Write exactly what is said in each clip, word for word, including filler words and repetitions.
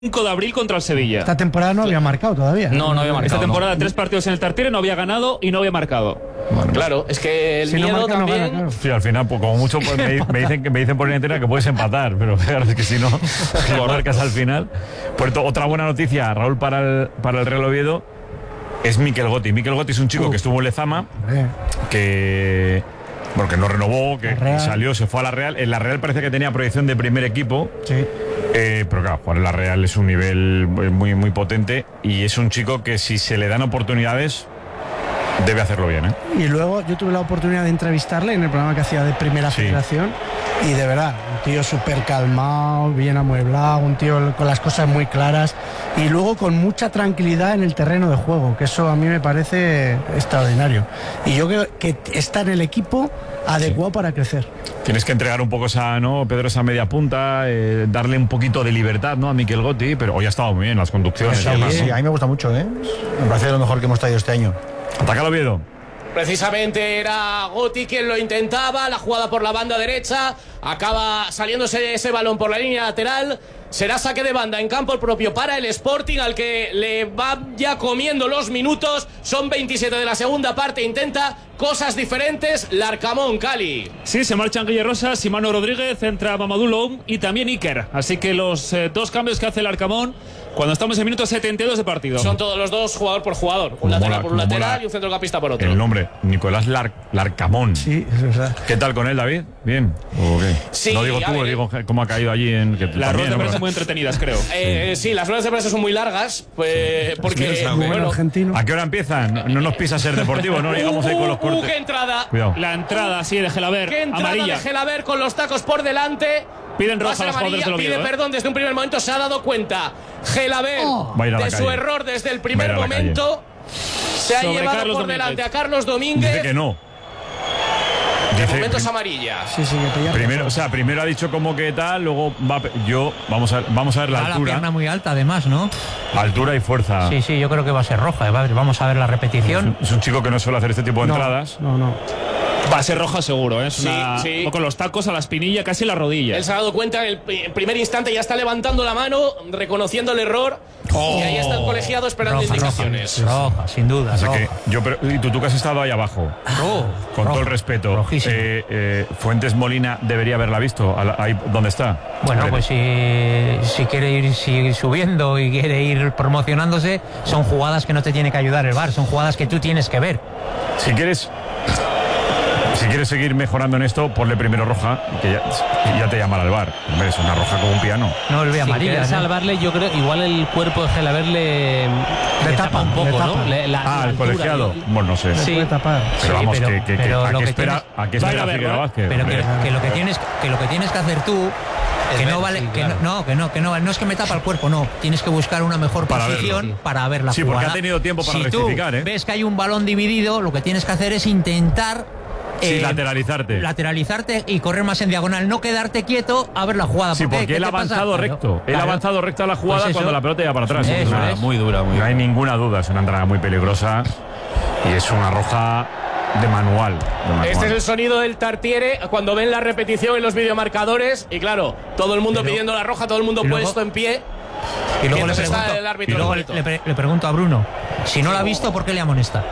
cinco de abril contra el Sevilla. Esta temporada no había marcado todavía. No, no había marcado. Esta temporada, no. tres partidos en el Tartiere, no había ganado y no había marcado. Bueno, claro, es que el si miedo no marca, también. no gana, claro. Sí, al final, pues, como mucho, pues, me, me, dicen, que me dicen por la entera que puedes empatar, pero claro, es que si no, si marcas al final. Por esto, otra buena noticia, Raúl, para el, para el Real Oviedo, es Mikel Gotti. Mikel Gotti es un chico uh. que estuvo en Lezama, eh. que. Bueno, que no renovó, que salió, se fue a la Real. En la Real parece que tenía proyección de primer equipo. Sí. Eh, pero claro, jugar en la Real es un nivel muy, muy potente. Y es un chico que si se le dan oportunidades, debe hacerlo bien, ¿eh? Y luego yo tuve la oportunidad de entrevistarle en el programa que hacía de Primera sí. Federación. Y de verdad, un tío súper calmado, bien amueblado, un tío con las cosas muy claras. Y luego con mucha tranquilidad en el terreno de juego, que eso a mí me parece extraordinario. Y yo creo que está en el equipo adecuado sí. para crecer. Tienes que entregar un poco esa, ¿no, Pedro, esa media punta, eh, darle un poquito de libertad, ¿no?, a Mikel Gotti, pero hoy ha estado muy bien las conducciones. Sí, sí, a mí me gusta mucho, ¿eh? Me parece lo mejor que hemos traído este año. Ataca el Oviedo. Precisamente era Gotti quien lo intentaba, la jugada por la banda derecha, acaba saliéndose ese balón por la línea lateral, será saque de banda en campo propio para el Sporting, al que le va ya comiendo los minutos, son veintisiete de la segunda parte, intenta cosas diferentes, Larcamón, Cali. Sí, se marchan Guille Rosas, Simano Rodríguez, entra Mamadou Loum y también Iker, así que los eh, dos cambios que hace Larcamón cuando estamos en minuto setenta y dos de partido. Son todos los dos jugador por jugador. Un lateral mola, por un lateral y un centrocampista por otro. El nombre, Nicolás Lar Larcamón. Sí, es verdad. ¿Qué tal con él, David? ¿Bien? Okay. Sí, no digo tú, ver, digo cómo ha caído allí en... Que las ruedas de prensa son muy entretenidas, creo. Eh, sí. sí, las ruedas de prensa son muy largas, pues, porque... Sí, bueno, argentino. ¿A qué hora empiezan? No, no nos pisa ser deportivo, no llegamos ahí con los cortes. Uh, ¡Qué entrada! Cuidado. La entrada, sí, de Gelaber, ¡Qué entrada amarilla. de Gelaber con los tacos por delante! Piden roja a los jugadores del Oviedo. Pide ¿eh? perdón desde un primer momento, se ha dado cuenta Gelaber oh. de su error desde el primer momento. Se ha Sobre llevado Carlos por Domínguez. delante a Carlos Domínguez. Dice que no. De Dice, momento es amarilla. Sí, sí, que primero, o sea, primero ha dicho como que tal, luego va yo vamos a vamos a ver la ah, altura. La pierna muy alta, además, ¿no? Altura y fuerza. Sí, sí, yo creo que va a ser roja. Vamos a ver la repetición. Es un, es un chico que no suele hacer este tipo de no, entradas. No, no. Va a ser roja seguro, ¿eh? Es sí, una... sí. Con los tacos a la espinilla, casi la rodilla. Él se ha dado cuenta en el primer instante, ya está levantando la mano, reconociendo el error. Oh. Y ahí está el colegiado esperando roja, indicaciones. Roja, roja, sin duda. Así roja. que yo, pero, y tú, tú que has estado ahí abajo, oh, con roja, todo el respeto, eh, eh, Fuentes Molina debería haberla visto, ahí donde está. Bueno, pues si, si quiere ir si, subiendo y quiere ir promocionándose, son jugadas que no te tiene que ayudar el V A R, son jugadas que tú tienes que ver. Si quieres... Si quieres seguir mejorando en esto, ponle primero roja, que ya, ya te llamará el V A R. Hombre, es una roja como un piano. No, el ve amarilla. Si ¿no? salvarle, yo creo igual el cuerpo de Gelaber le, le, le tapa, tapa un poco, tapa. ¿no? Le, la, ah, la el altura, colegiado. Yo, bueno, no sé. Sí. Puede tapar. Pero sí, vamos, pero, que, que, pero que, ¿a, lo qué que espera, tienes, ¿a qué espera Figueroa Vázquez? Pero que, que, lo que tienes, que lo que tienes que hacer tú... Que no vale, sí, que claro. no, que no, que no, no es que me tapa el cuerpo, no. Tienes que buscar una mejor para posición verlo, sí. para ver la sí, jugada. Sí, porque ha tenido tiempo para si rectificar, tú ¿eh? ves que hay un balón dividido, lo que tienes que hacer es intentar Sí, eh, lateralizarte. Lateralizarte y correr más en diagonal, no quedarte quieto a ver la jugada. Sí, porque él ha avanzado pasa? recto. Claro. Él ha avanzado recto a la jugada pues cuando la pelota iba para atrás. Eso es una, es. Muy dura, muy No hay ninguna duda, es una entrada muy peligrosa y es una roja de manual, de manual. Este es el sonido del Tartiere cuando ven la repetición en los videomarcadores y claro, todo el mundo pero, pidiendo la roja, todo el mundo puesto luego, en pie. Y luego, le pregunto, está el árbitro y luego le, le, le pregunto a Bruno, si no la ha visto, ¿por qué le amonesta?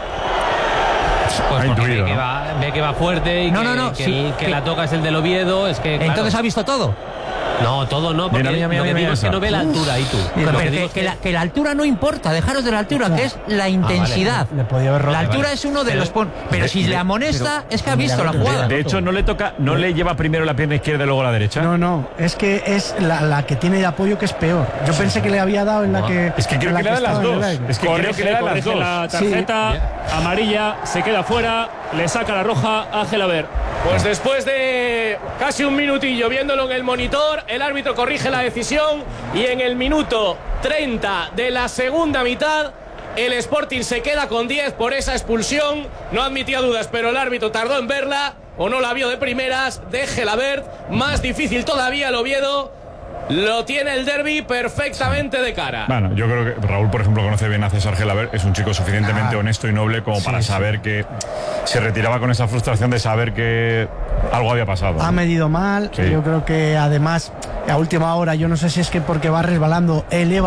Pues porque intuido, ve, que ¿no? va, ve que va fuerte y no, que, no, no, que, sí, el, que, que la toca es el del Oviedo. Es que, claro, entonces ha visto todo. No, todo no, porque mira, mira, lo que mira, digo es que no ve la altura ahí tú. Pero Lo que, que, que, es que, la, que la altura no importa, dejaros de la altura, claro. que es la intensidad. Ah, vale. Le podía haber roto, la altura vale. es uno de pero, los pon pero si le amonesta pero, es que ha visto la jugada. De, de hecho, no le toca, no le lleva primero la pierna izquierda y luego la derecha. No, no, es que es la, la que tiene de apoyo que es peor. Yo sí. pensé que le había dado en la que. Es que creo que le da las dos. Es que creo que le da las dos. La tarjeta sí. amarilla, se queda fuera, le saca la roja a Gelaber. Pues después de casi un minutillo viéndolo en el monitor, el árbitro corrige la decisión y en el minuto treinta de la segunda mitad el Sporting se queda con diez por esa expulsión. No admitía dudas, pero el árbitro tardó en verla o no la vio de primeras. De Gelabert, más difícil todavía el Oviedo. lo tiene el derbi perfectamente de cara. Bueno, yo creo que Raúl, por ejemplo, conoce bien a César Gelabert, es un chico suficientemente ah. honesto y noble como sí, para saber sí. que se retiraba con esa frustración de saber que algo había pasado. Ha medido mal, sí. yo creo que además a última hora, yo no sé si es que porque va resbalando, eleva